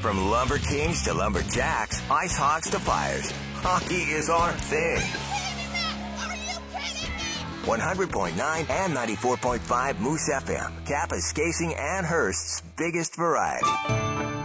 From Lumber Kings to Lumberjacks, Ice Hawks to Flyers, hockey is our thing. 100.9 and 94.5 Moose FM, Kappa's Casing and Hearst's biggest variety.